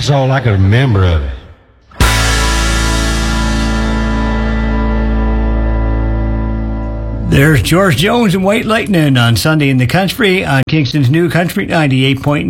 That's all I can remember of it. There's George Jones and White Lightning on Sunday in the Country on Kingston's New Country 98.9.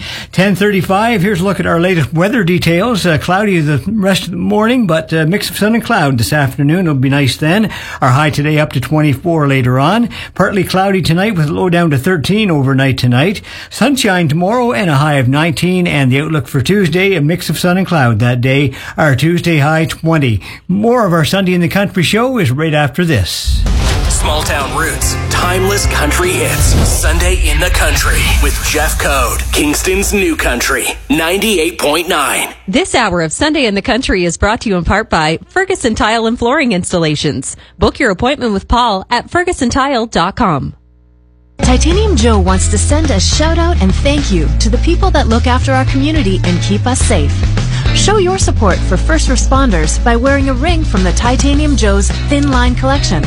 10:35. Here's a look at our latest weather details. Cloudy the rest of the morning, but a mix of sun and cloud this afternoon. It'll be nice then. Our high today up to 24 later on. Partly cloudy tonight with a low down to 13 overnight tonight. Sunshine tomorrow and a high of 19. And the outlook for Tuesday, a mix of sun and cloud that day. Our Tuesday high 20. More of our Sunday in the Country show is right after this. Small town roots, timeless country hits. Sunday in the Country with Jeff Code. Kingston's New Country 98.9. This hour of Sunday in the Country is brought to you in part by Ferguson Tile and Flooring Installations. Book your appointment with Paul at fergusontile.com. Titanium Joe wants to send a shout out and thank you to the people that look after our community and keep us safe. Show your support for first responders by wearing a ring from the Titanium Joe's Thin Line collection.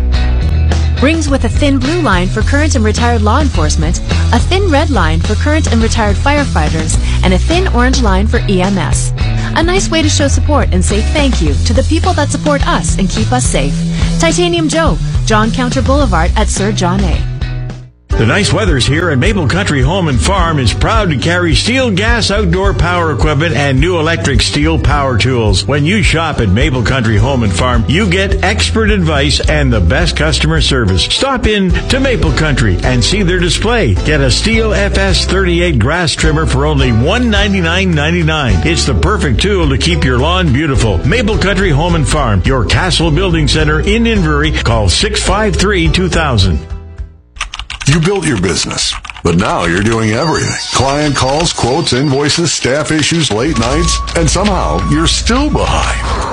Rings with a thin blue line for current and retired law enforcement, a thin red line for current and retired firefighters, and a thin orange line for EMS. A nice way to show support and say thank you to the people that support us and keep us safe. Titanium Joe, John Counter Boulevard at Sir John A. The nice weather's here, and Maple Country Home and Farm is proud to carry steel gas outdoor power equipment and new electric steel power tools. When you shop at Maple Country Home and Farm, you get expert advice and the best customer service. Stop in to Maple Country and see their display. Get a Steel FS38 grass trimmer for only $199.99. It's the perfect tool to keep your lawn beautiful. Maple Country Home and Farm, your Castle Building Center in Inverary. Call 653-2000. You built your business, but now you're doing everything. Client calls, quotes, invoices, staff issues, late nights, and somehow you're still behind.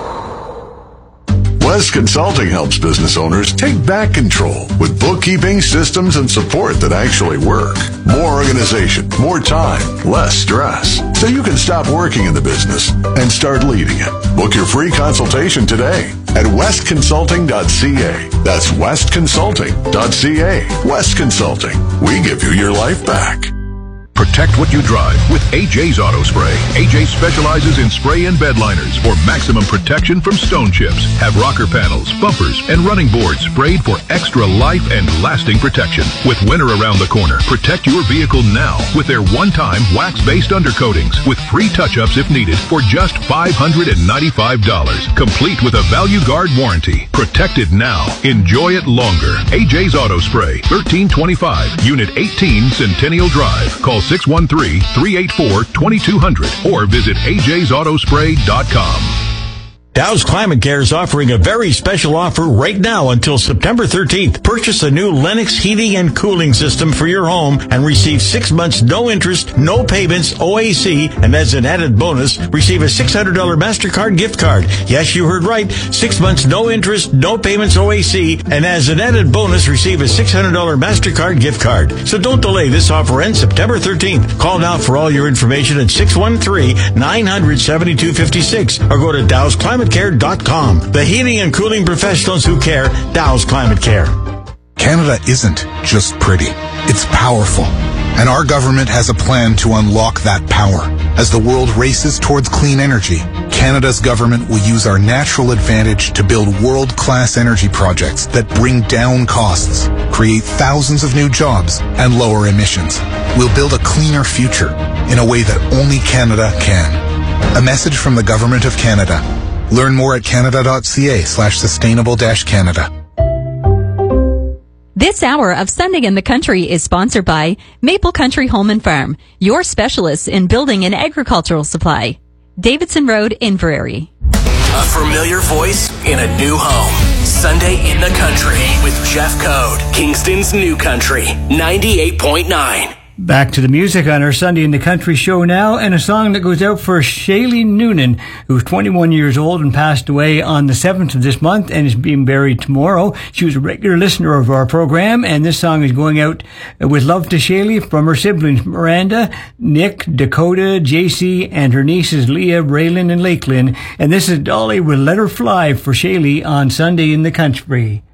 West Consulting helps business owners take back control with bookkeeping, systems, and support that actually work. More organization, more time, less stress. So you can stop working in the business and start leading it. Book your free consultation today at westconsulting.ca. That's westconsulting.ca. West Consulting. We give you your life back. Protect what you drive with AJ's Auto Spray. AJ specializes in spray and bed liners for maximum protection from stone chips. Have rocker panels, bumpers, and running boards sprayed for extra life and lasting protection. With winter around the corner, protect your vehicle now with their one-time wax-based undercoatings with free touch-ups if needed for just $595. Complete with a Value Guard warranty. Protect it now. Enjoy it longer. AJ's Auto Spray, 1325, Unit 18, Centennial Drive. Call 613-384-2200 or visit ajsautospray.com. Dow's Climate Care is offering a very special offer right now until September 13th. Purchase a new Lennox heating and cooling system for your home and receive 6 months no interest, no payments, OAC, and as an added bonus, receive a $600 MasterCard gift card. Yes, you heard right. 6 months no interest, no payments, OAC, and as an added bonus, receive a $600 MasterCard gift card. So don't delay. This offer ends September 13th. Call now for all your information at 613-900-7256 or go to dowsclimatecare.com. The heating and cooling professionals who care. Dow's Climate Care. Canada isn't just pretty. It's powerful. And our government has a plan to unlock that power. As the world races towards clean energy, Canada's government will use our natural advantage to build world-class energy projects that bring down costs, create thousands of new jobs, and lower emissions. We'll build a cleaner future in a way that only Canada can. A message from the Government of Canada. Learn more at canada.ca/sustainable-Canada. This hour of Sunday in the Country is sponsored by Maple Country Home and Farm, your specialists in building and agricultural supply. Davidson Road, Inverary. A familiar voice in a new home. Sunday in the Country with Jeff Code. Kingston's New Country 98.9. Back to the music on our Sunday in the Country show now, and a song that goes out for Shaylee Noonan, who's 21 years old and passed away on the 7th of this month and is being buried tomorrow. She was a regular listener of our program, and this song is going out with love to Shaylee from her siblings Miranda, Nick, Dakota, JC, and her nieces Leah, Raylan, and Lakelyn. And this is Dolly with Let Her Fly for Shaylee on Sunday in the Country.